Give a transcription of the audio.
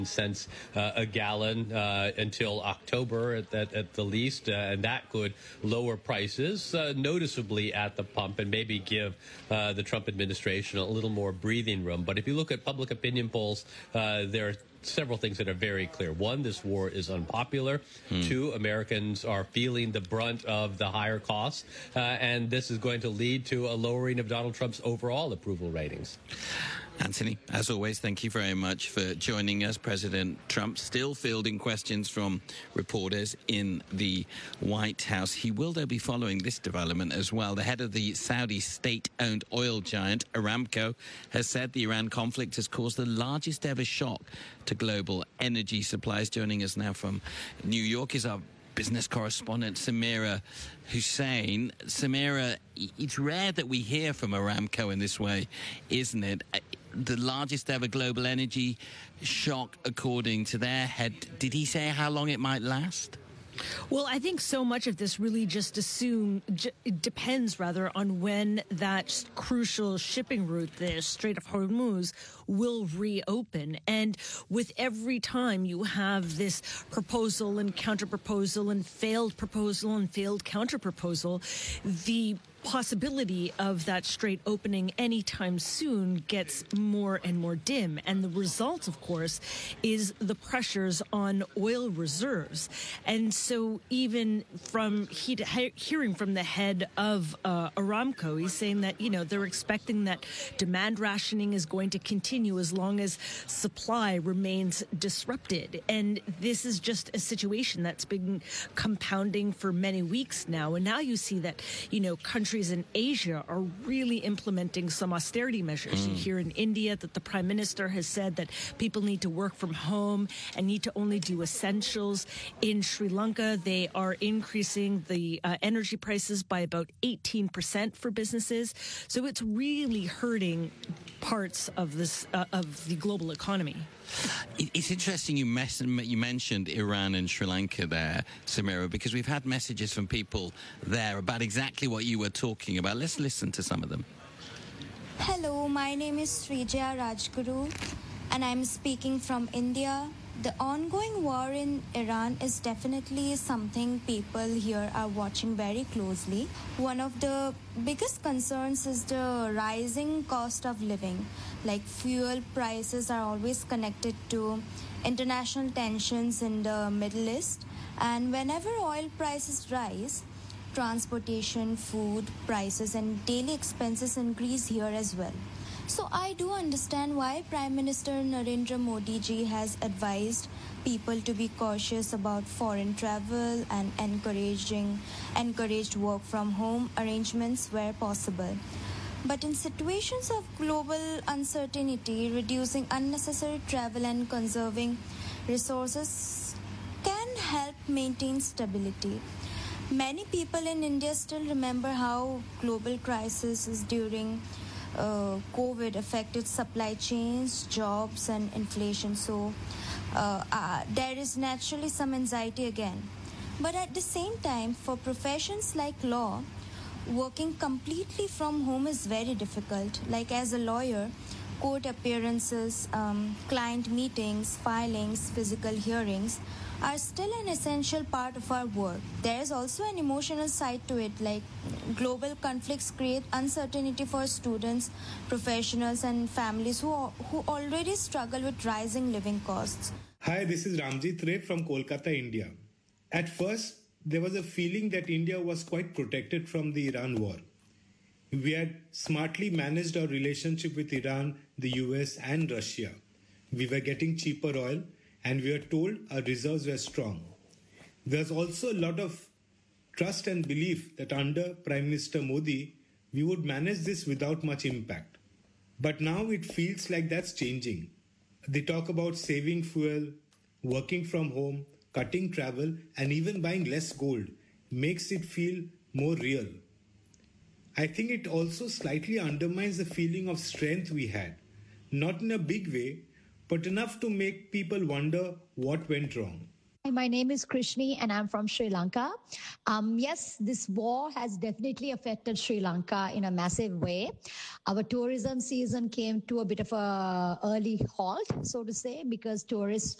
cents a gallon until October at the least, and that could lower prices noticeably at the pump and maybe give the Trump administration a little more breathing room. But if you look at public opinion polls, there are several things that are very clear. One, this war is unpopular. Two, Americans are feeling the brunt of the higher costs, and this is going to lead to a lowering of Donald Trump's overall approval ratings. Anthony, as always, thank you very much for joining us. President Trump still fielding questions from reporters in the White House. He will, though, be following this development as well. The head of the Saudi state-owned oil giant, Aramco, has said the Iran conflict has caused the largest ever shock to global energy supplies. Joining us now from New York is our business correspondent, Samira Hussein. Samira, it's rare that we hear from Aramco in this way, isn't it? The largest ever global energy shock, according to their head. Did he say how long it might last? Well, I think so much of this really just it depends rather on when that crucial shipping route, the Strait of Hormuz, will reopen. And with every time you have this proposal and counter-proposal and failed counter-proposal, the possibility of that strait opening anytime soon gets more and more dim. And the result, of course, is the pressures on oil reserves. And so even from hearing from the head of Aramco, he's saying that, they're expecting that demand rationing is going to continue as long as supply remains disrupted. And this is just a situation that's been compounding for many weeks now. And now you see that, countries in Asia are really implementing some austerity measures. You hear in India that the Prime Minister has said that people need to work from home and need to only do essentials. In Sri Lanka, they are increasing the energy prices by about 18% for businesses. So it's really hurting parts of this of the global economy. It's interesting you mentioned Iran and Sri Lanka there, Samira, because we've had messages from people there about exactly what you were talking about. Let's listen to some of them. Hello, my name is Srijaya Rajguru, and I'm speaking from India. The ongoing war in Iran is definitely something people here are watching very closely. One of the biggest concerns is the rising cost of living. Like fuel prices are always connected to international tensions in the Middle East. And whenever oil prices rise, transportation, food prices and daily expenses increase here as well. So I do understand why Prime Minister Narendra Modi ji has advised people to be cautious about foreign travel and encouraged work from home arrangements where possible. But in situations of global uncertainty, reducing unnecessary travel and conserving resources can help maintain stability. Many people in India still remember how global crises during COVID affected supply chains, jobs, and inflation. So there is naturally some anxiety again. But at the same time, for professions like law, working completely from home is very difficult. Like as a lawyer, court appearances, client meetings, filings, physical hearings are still an essential part of our work. There is also an emotional side to it, like global conflicts create uncertainty for students, professionals and families who already struggle with rising living costs. Hi, this is Ramjit Ray from Kolkata, India. At first, there was a feeling that India was quite protected from the Iran war. We had smartly managed our relationship with Iran, the US and Russia. We were getting cheaper oil and we were told our reserves were strong. There's also a lot of trust and belief that under Prime Minister Modi, we would manage this without much impact. But now it feels like that's changing. They talk about saving fuel, working from home, cutting travel, and even buying less gold makes it feel more real. I think it also slightly undermines the feeling of strength we had, not in a big way, but enough to make people wonder what went wrong. Hi, my name is Krishni and I'm from Sri Lanka. Yes, this war has definitely affected Sri Lanka in a massive way. Our tourism season came to a bit of a early halt, so to say, because tourists